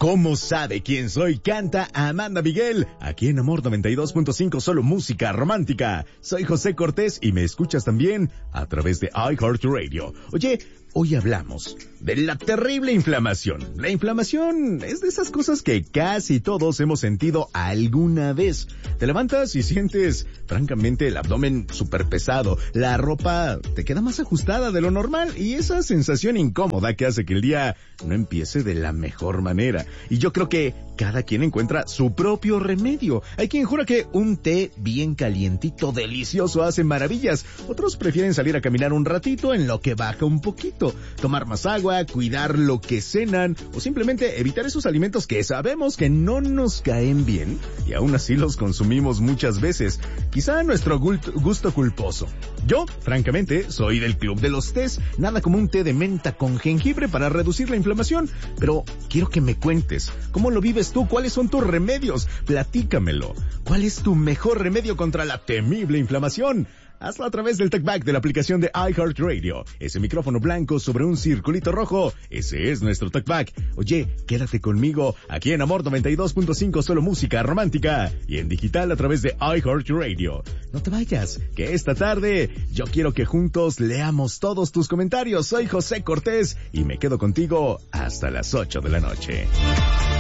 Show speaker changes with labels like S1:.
S1: ¿Cómo sabe quién soy? Canta Amanda Miguel, aquí en Amor 92.5, solo música romántica. Soy José Cortés y me escuchas también a través de iHeartRadio. Oye, hoy hablamos de la terrible inflamación. La inflamación es de esas cosas que casi todos hemos sentido alguna vez. Te levantas y sientes, francamente, el abdomen súper pesado. La ropa te queda más ajustada de lo normal y esa sensación incómoda que hace que el día no empiece de la mejor manera. Y yo creo que cada quien encuentra su propio remedio. Hay quien jura que un té bien calientito, delicioso, hace maravillas. Otros prefieren salir a caminar un ratito en lo que baja un poquito, tomar más agua, cuidar lo que cenan o simplemente evitar esos alimentos que sabemos que no nos caen bien y aún así los consumimos muchas veces. Quizá nuestro gusto culposo. Yo, francamente, soy del club de los tés. Nada como un té de menta con jengibre para reducir la inflamación. Pero quiero que me cuentes, ¿cómo lo vives tú? ¿Cuáles son tus remedios? Platícamelo. ¿Cuál es tu mejor remedio contra la temible inflamación? Hazlo a través del TalkBack de la aplicación de iHeartRadio. Ese micrófono blanco sobre un circulito rojo, ese es nuestro TalkBack. Oye, quédate conmigo aquí en Amor 92.5, solo música romántica, y en digital a través de iHeartRadio. No te vayas, que esta tarde yo quiero que juntos leamos todos tus comentarios. Soy José Cortés y me quedo contigo hasta las 8 de la noche.